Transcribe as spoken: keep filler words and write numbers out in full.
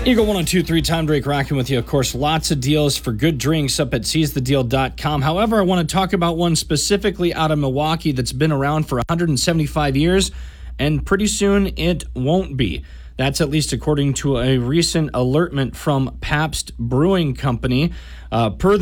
Eagle one oh two point three, Tom Drake rocking with you. Of course, lots of deals for good drinks up at seize the deal dot com. However, I want to talk about one specifically out of Milwaukee that's been around for one hundred seventy-five years, and pretty soon it won't be. That's at least according to a recent alertment from Pabst Brewing Company. Uh, per the